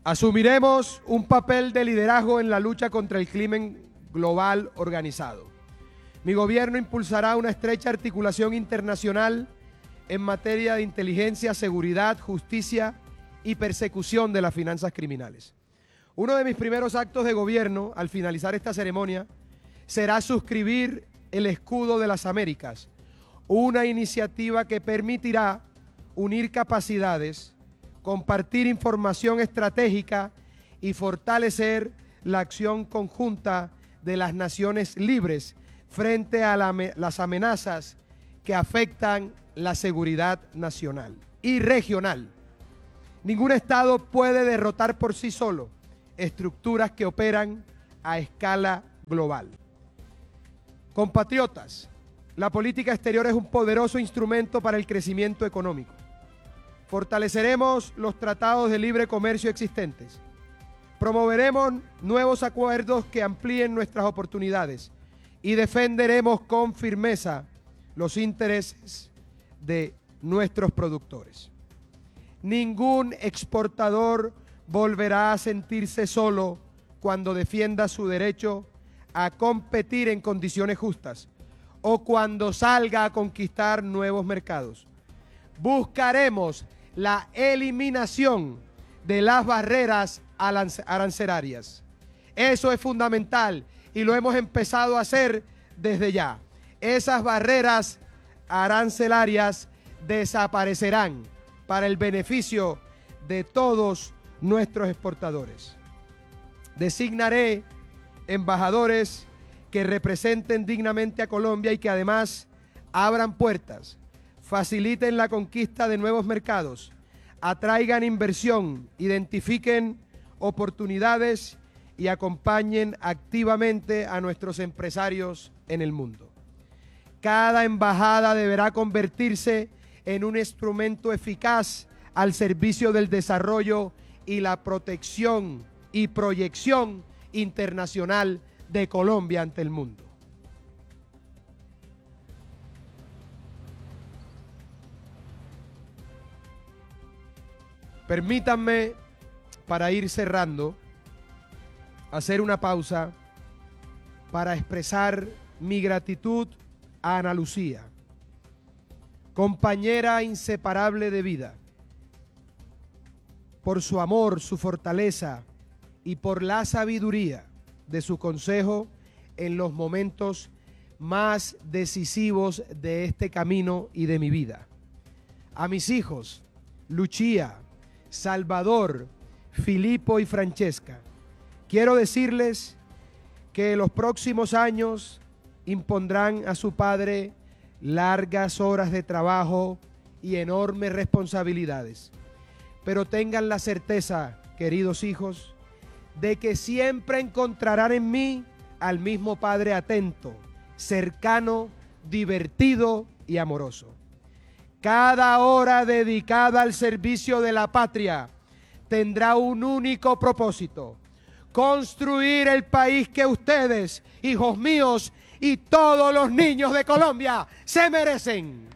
Asumiremos un papel de liderazgo en la lucha contra el crimen global organizado. Mi gobierno impulsará una estrecha articulación internacional en materia de inteligencia, seguridad, justicia y persecución de las finanzas criminales. Uno de mis primeros actos de gobierno, al finalizar esta ceremonia, será suscribir el Escudo de las Américas, una iniciativa que permitirá unir capacidades, compartir información estratégica y fortalecer la acción conjunta de las naciones libres frente a las amenazas que afectan la seguridad nacional y regional. Ningún Estado puede derrotar por sí solo estructuras que operan a escala global. Compatriotas, la política exterior es un poderoso instrumento para el crecimiento económico. Fortaleceremos los tratados de libre comercio existentes. Promoveremos nuevos acuerdos que amplíen nuestras oportunidades y defenderemos con firmeza los intereses de nuestros productores. Ningún exportador volverá a sentirse solo cuando defienda su derecho a competir en condiciones justas o cuando salga a conquistar nuevos mercados. Buscaremos la eliminación de las barreras arancelarias. Eso es fundamental y lo hemos empezado a hacer desde ya. Esas barreras arancelarias desaparecerán para el beneficio de todos nuestros exportadores. Designaré embajadores que representen dignamente a Colombia y que además abran puertas, faciliten la conquista de nuevos mercados, atraigan inversión, identifiquen oportunidades y acompañen activamente a nuestros empresarios en el mundo. Cada embajada deberá convertirse en un instrumento eficaz al servicio del desarrollo y la protección y proyección internacional de Colombia ante el mundo. Permítanme, para ir cerrando, hacer una pausa para expresar mi gratitud a Ana Lucía, compañera inseparable de vida, por su amor, su fortaleza y por la sabiduría de su consejo en los momentos más decisivos de este camino y de mi vida. A mis hijos, Lucía, Salvador, Filipo y Francesca, quiero decirles que los próximos años impondrán a su padre largas horas de trabajo y enormes responsabilidades. Pero tengan la certeza, queridos hijos, de que siempre encontrarán en mí al mismo padre atento, cercano, divertido y amoroso. Cada hora dedicada al servicio de la patria tendrá un único propósito: construir el país que ustedes, hijos míos, y todos los niños de Colombia se merecen.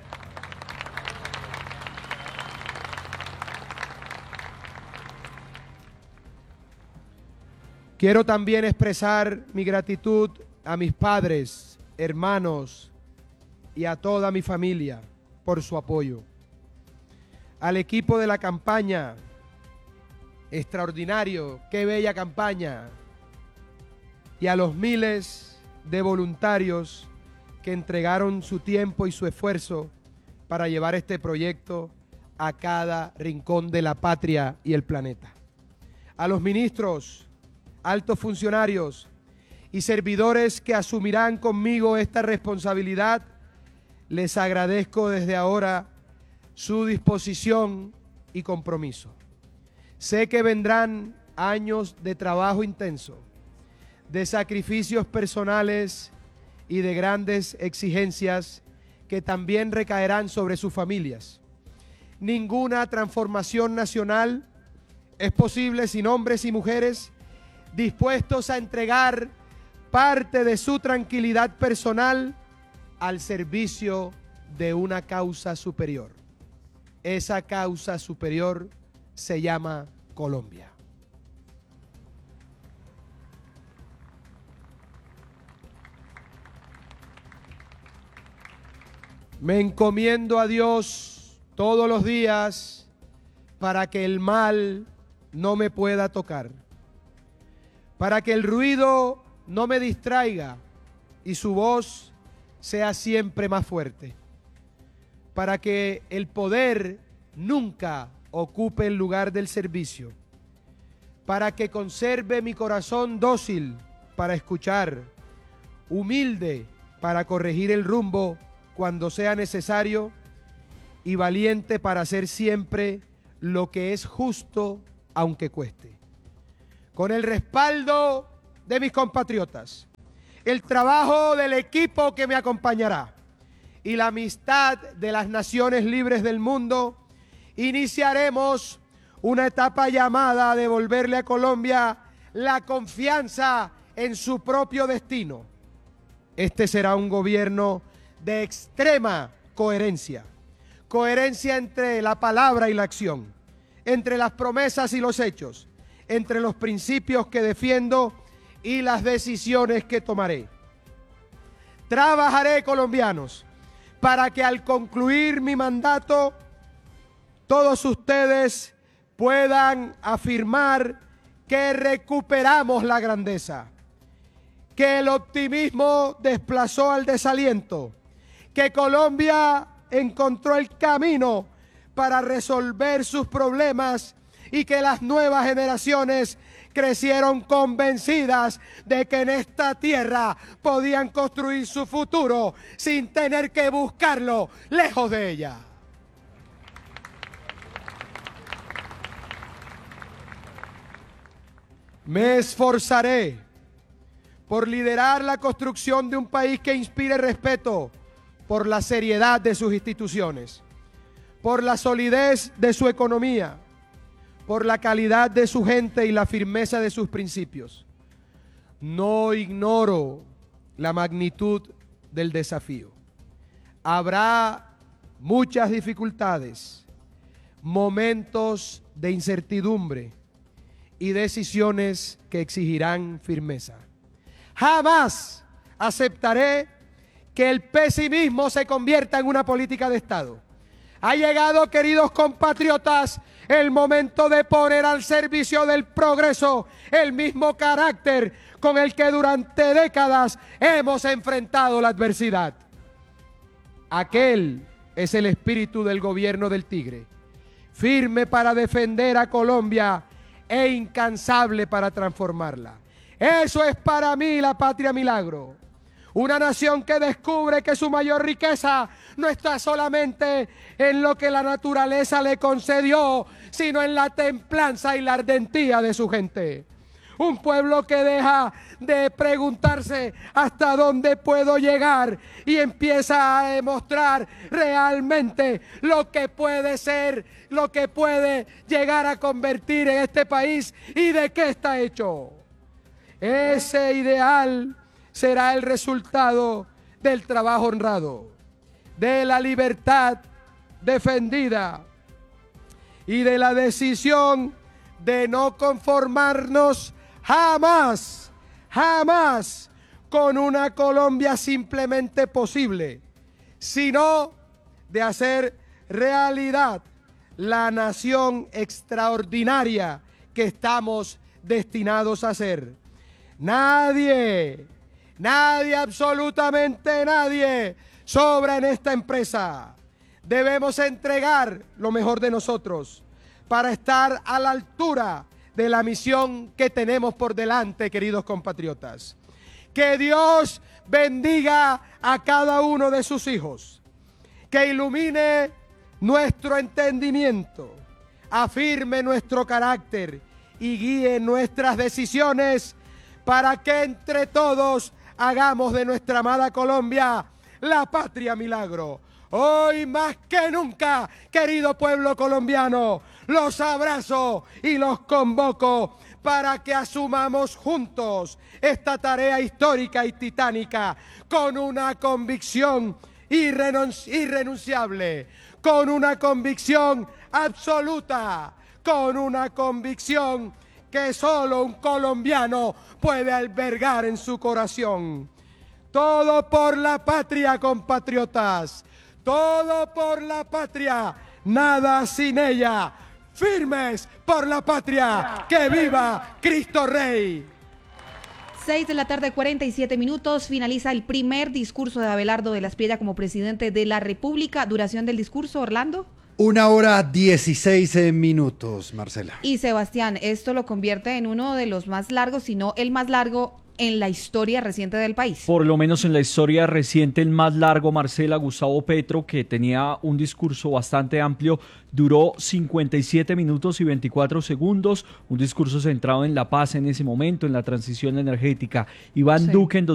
Quiero también expresar mi gratitud a mis padres, hermanos y a toda mi familia por su apoyo. Al equipo de la campaña, extraordinario, qué bella campaña. Y a los miles de voluntarios que entregaron su tiempo y su esfuerzo para llevar este proyecto a cada rincón de la patria y el planeta. A los ministros, altos funcionarios y servidores que asumirán conmigo esta responsabilidad, les agradezco desde ahora su disposición y compromiso. Sé que vendrán años de trabajo intenso, de sacrificios personales y de grandes exigencias que también recaerán sobre sus familias. Ninguna transformación nacional es posible sin hombres y mujeres dispuestos a entregar parte de su tranquilidad personal al servicio de una causa superior. Esa causa superior se llama Colombia. Me encomiendo a Dios todos los días para que el mal no me pueda tocar, para que el ruido no me distraiga y su voz sea siempre más fuerte, para que el poder nunca ocupe el lugar del servicio, para que conserve mi corazón dócil para escuchar, humilde para corregir el rumbo cuando sea necesario y valiente para hacer siempre lo que es justo aunque cueste. Con el respaldo de mis compatriotas, el trabajo del equipo que me acompañará y la amistad de las naciones libres del mundo, iniciaremos una etapa llamada a devolverle a Colombia la confianza en su propio destino. Este será un gobierno de extrema coherencia, coherencia entre la palabra y la acción, entre las promesas y los hechos, entre los principios que defiendo y las decisiones que tomaré. Trabajaré, colombianos, para que al concluir mi mandato, todos ustedes puedan afirmar que recuperamos la grandeza, que el optimismo desplazó al desaliento, que Colombia encontró el camino para resolver sus problemas y que las nuevas generaciones crecieron convencidas de que en esta tierra podían construir su futuro sin tener que buscarlo lejos de ella. Me esforzaré por liderar la construcción de un país que inspire respeto por la seriedad de sus instituciones, por la solidez de su economía, por la calidad de su gente y la firmeza de sus principios. No ignoro la magnitud del desafío. Habrá muchas dificultades, momentos de incertidumbre y decisiones que exigirán firmeza. Jamás aceptaré que el pesimismo se convierta en una política de Estado. Ha llegado, queridos compatriotas, el momento de poner al servicio del progreso el mismo carácter con el que durante décadas hemos enfrentado la adversidad. Aquel es el espíritu del gobierno del Tigre, firme para defender a Colombia e incansable para transformarla. Eso es para mí la patria milagro. Una nación que descubre que su mayor riqueza no está solamente en lo que la naturaleza le concedió, sino en la templanza y la ardentía de su gente. Un pueblo que deja de preguntarse hasta dónde puedo llegar y empieza a demostrar realmente lo que puede ser, lo que puede llegar a convertir en este país y de qué está hecho. Ese ideal será el resultado del trabajo honrado, de la libertad defendida y de la decisión de no conformarnos jamás, jamás con una Colombia simplemente posible, sino de hacer realidad la nación extraordinaria que estamos destinados a ser. Nadie, absolutamente nadie sobra en esta empresa. Debemos entregar lo mejor de nosotros para estar a la altura de la misión que tenemos por delante, queridos compatriotas. Que Dios bendiga a cada uno de sus hijos, que ilumine nuestro entendimiento, afirme nuestro carácter y guíe nuestras decisiones para que entre todos hagamos de nuestra amada Colombia la patria milagro. Hoy más que nunca, querido pueblo colombiano, los abrazo y los convoco para que asumamos juntos esta tarea histórica y titánica con una convicción irrenunciable, con una convicción absoluta, con una convicción que solo un colombiano puede albergar en su corazón. Todo por la patria, compatriotas. Todo por la patria, nada sin ella. Firmes por la patria, que viva Cristo Rey. 6 de la tarde, 47 minutos. Finaliza el primer discurso de Abelardo de la Espriella como presidente de la República. Duración del discurso, Orlando. 1 hora 16 minutos, Marcela. Y Sebastián, esto lo convierte en uno de los más largos, si no el más largo en la historia reciente del país. Por lo menos en la historia reciente, el más largo, Marcela. Gustavo Petro, que tenía un discurso bastante amplio, duró 57 minutos y 24 segundos, un discurso centrado en la paz en ese momento, en la transición energética. Iván Duque en